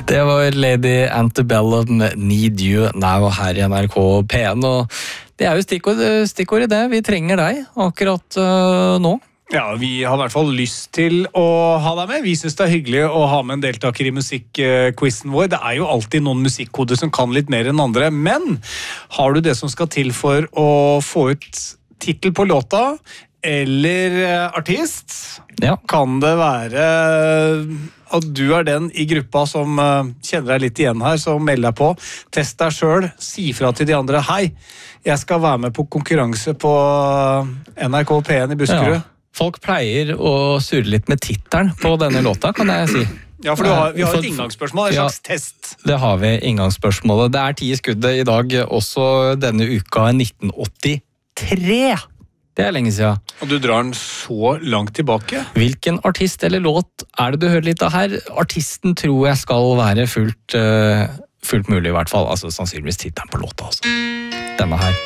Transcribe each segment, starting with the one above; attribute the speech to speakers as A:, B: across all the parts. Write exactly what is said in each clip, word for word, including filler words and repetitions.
A: Det var Lady Antebellum, Need You Now her i N R K P en, og det er jo stikkord, stikkord i det. Vi trenger deg akkurat uh, nå.
B: Ja, vi har i hvert fall lyst til å ha deg med. Vi synes det er hyggelig å ha med en deltaker i musikkquizen vår. Det er jo alltid noen musikkoder som kan litt mer enn andre, men har du det som skal til for å få ut titel på låta eller artist,
A: ja.
B: Kan det være at du er den i gruppa som kjenner deg litt igjen her, som melder deg på. Test deg selv, si fra til de andre. Hei, jeg skal være med på konkurranse på N R K P en i Buskerud.
A: Ja. Folk pleier å surre litt med titelen på denne låta, kan jeg si.
B: Ja, for har, vi har et inngangsspørsmål, en slags ja, test.
A: Det har vi, inngangsspørsmålet. Det er ti i skuddet i dag, også denne uka nitten åttitre. Det er lenge siden.
B: Og du drar den så langt tilbake?
A: Hvilken artist eller låt er det du hører litt av her? Artisten tror jeg skal være fullt, uh, fullt mulig i hvert fall. Altså sannsynligvis titelen på låta. Altså. Denne her.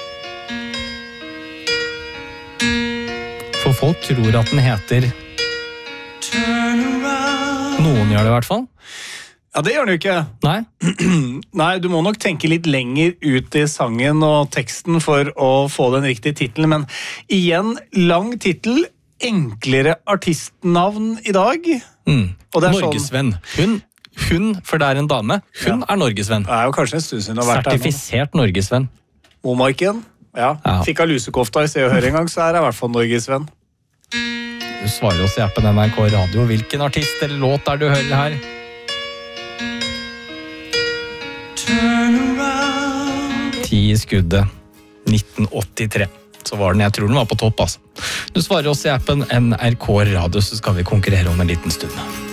A: For folk tror at den heter Noen gjør det i hvert fall.
B: Ja, det gjør den jo ikke.
A: Nei.
B: Nei, du må nok tenke litt lenger ut i sangen og teksten for å få den riktige titelen, men igjen, lang titel, enklere artistnavn i dag.
A: Mm. Norgesvenn. Hun, hun, for det er en dame, hun ja. Er Norgesvenn.
B: Det er jo kanskje en stund siden hun har vært
A: Sertifisert her. Norgesvenn.
B: Momarken, ja. ja. Fikk av lusekofta i Se og Hør en gang, så er det i hvert fall Norgesvenn.
A: Du svarer oss i appen N R K Radio. Hvilken artist eller låt er du hører her? Ti i skuddet nitten åttitre. Så var den, jeg tror den var på topp, altså. Du svarer oss i appen N R K Radio, så skal vi konkurrere om en liten stund.